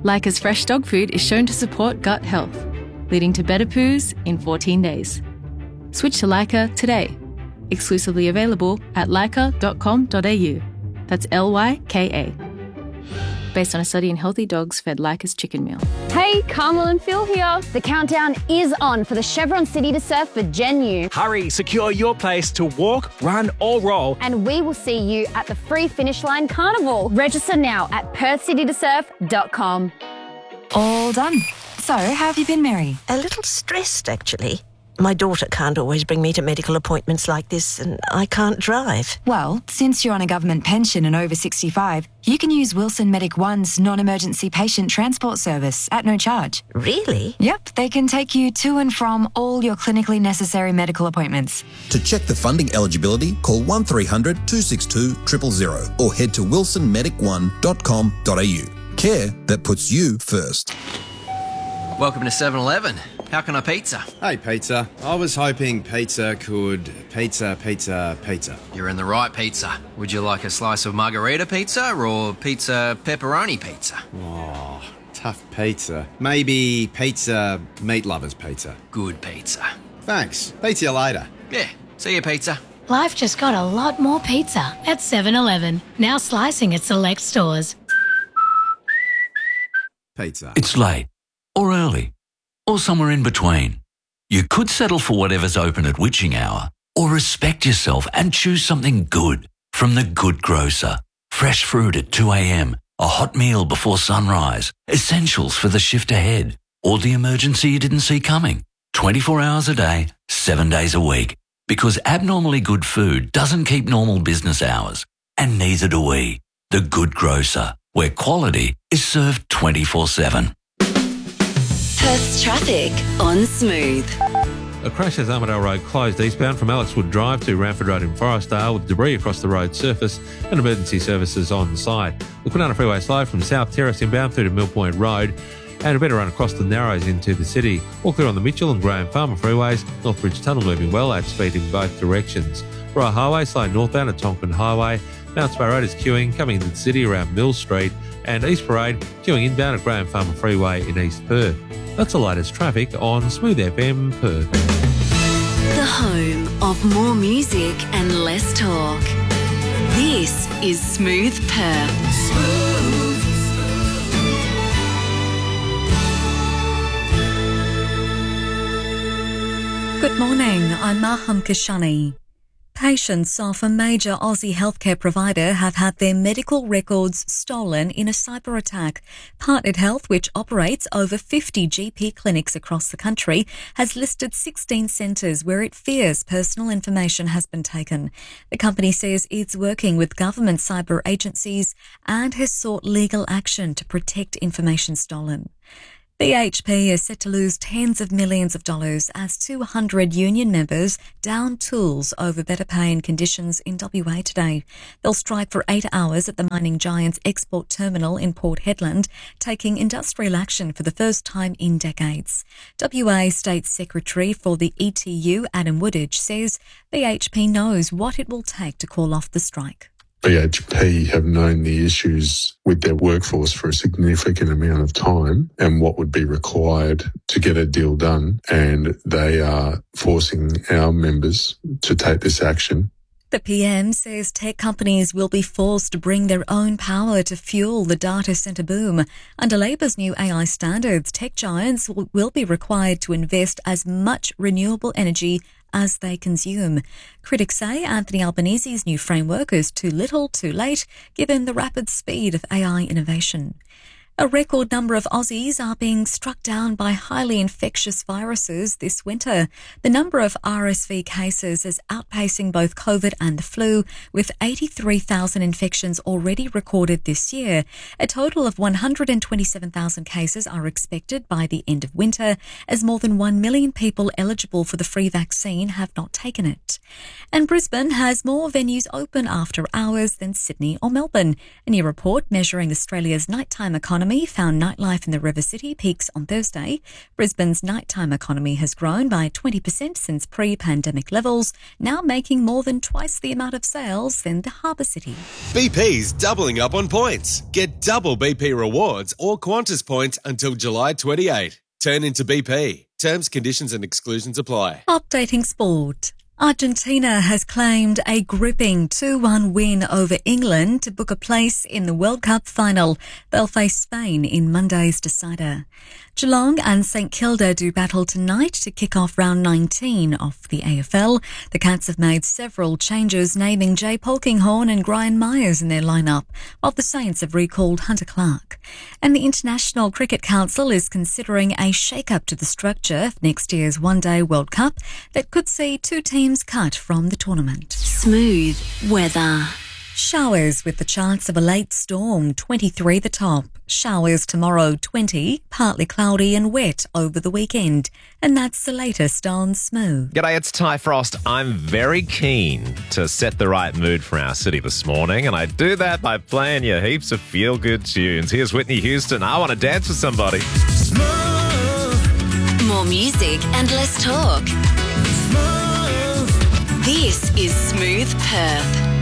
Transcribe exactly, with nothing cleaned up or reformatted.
Leica's fresh dog food is shown to support gut health, leading to better poos in fourteen days. Switch to Leica today. Exclusively available at leica dot com dot a u. That's L Y K A. Based on a study in healthy dogs fed Leica's chicken meal. Hey, Carmel and Phil here. The countdown is on for the Chevron City to Surf for Gen U. Hurry, secure your place to walk, run or roll. And we will see you at the Free Finish Line Carnival. Register now at perth city to surf dot com. All done. So, how have you been, Mary? A little stressed, actually. My daughter can't always bring me to medical appointments like this, and I can't drive. Well, since you're on a government pension and over sixty-five, you can use Wilson Medic One's non-emergency patient transport service at no charge. Really? Yep, they can take you to and from all your clinically necessary medical appointments. To check the funding eligibility, call one three hundred two six two zero zero zero or head to wilson medic one dot com dot a u. Care that puts you first. Welcome to seven eleven. How can I pizza? Hey, pizza. I was hoping pizza could... Pizza, pizza, pizza. You're in the right pizza. Would you like a slice of margarita pizza or pizza pepperoni pizza? Oh, tough pizza. Maybe pizza meat lovers pizza. Good pizza. Thanks. Pizza you later. Yeah. See you, pizza. Life just got a lot more pizza at seven eleven. Now slicing at select stores. Pizza. It's late, or early, or somewhere in between. You could settle for whatever's open at witching hour, or respect yourself and choose something good from The Good Grocer. Fresh fruit at two a.m, a hot meal before sunrise, essentials for the shift ahead, or the emergency you didn't see coming. twenty-four hours a day, seven days a week. Because abnormally good food doesn't keep normal business hours, and neither do we. The Good Grocer, where quality is served twenty-four seven. Perth's traffic on Smooth. A crash has Armadale Road closed eastbound from Alexwood Drive to Ranford Road in Forestdale with debris across the road surface and emergency services on site. The Kwinana Freeway slow from South Terrace inbound through to Mill Point Road and a better run across the Narrows into the city. All clear on the Mitchell and Graham Farmer freeways. Northbridge Tunnel moving well at speed in both directions. Borough Highway slow northbound at Tonkin Highway. Mount Sparrow Road is queuing coming into the city around Mill Street and East Parade queuing inbound at Graham Farmer Freeway in East Perth. That's the latest traffic on Smooth F M Perth. The home of more music and less talk. This is Smooth Perth. Smooth. Good morning, I'm Maham Kashani. Patients of a major Aussie healthcare provider have had their medical records stolen in a cyber attack. Partnered Health, which operates over fifty G P clinics across the country, has listed sixteen centres where it fears personal information has been taken. The company says it's working with government cyber agencies and has sought legal action to protect information stolen. B H P is set to lose tens of millions of dollars as two hundred union members down tools over better pay and conditions in W A today. They'll strike for eight hours at the mining giant's export terminal in Port Hedland, taking industrial action for the first time in decades. W A State Secretary for the E T U, Adam Woodage, says B H P knows what it will take to call off the strike. B H P have known the issues with their workforce for a significant amount of time and what would be required to get a deal done, and they are forcing our members to take this action. The P M says tech companies will be forced to bring their own power to fuel the data centre boom. Under Labor's new A I standards, tech giants will be required to invest as much renewable energy as they consume. Critics say Anthony Albanese's new framework is too little, too late, given the rapid speed of A I innovation. A record number of Aussies are being struck down by highly infectious viruses this winter. The number of R S V cases is outpacing both COVID and the flu, with eighty-three thousand infections already recorded this year. A total of one hundred twenty-seven thousand cases are expected by the end of winter, as more than one million people eligible for the free vaccine have not taken it. And Brisbane has more venues open after hours than Sydney or Melbourne. A new report measuring Australia's nighttime economy economy found nightlife in the River City peaks on Thursday. Brisbane's nighttime economy has grown by twenty percent since pre-pandemic levels, now making more than twice the amount of sales than the harbour city. B P's doubling up on points. Get double B P rewards or Qantas points until July twenty-eighth. Turn into B P. Terms, conditions and exclusions apply. Updating sport. Argentina has claimed a gripping two one win over England to book a place in the World Cup final. They'll face Spain in Monday's decider. Geelong and St Kilda do battle tonight to kick off round nineteen of the A F L. The Cats have made several changes, naming Jay Polkinghorne and Brian Myers in their lineup, while the Saints have recalled Hunter Clark. And the International Cricket Council is considering a shake-up to the structure of next year's One-Day World Cup that could see two teams cut from the tournament. Smooth weather. Showers with the chance of a late storm, twenty-three the top. Showers tomorrow, twenty, partly cloudy and wet over the weekend. And that's the latest on Smooth. G'day, it's Ty Frost. I'm very keen to set the right mood for our city this morning, and I do that by playing you heaps of feel-good tunes. Here's Whitney Houston, I Want to Dance with Somebody. Smooth. More music and less talk. Smooth. This is Smooth Perth.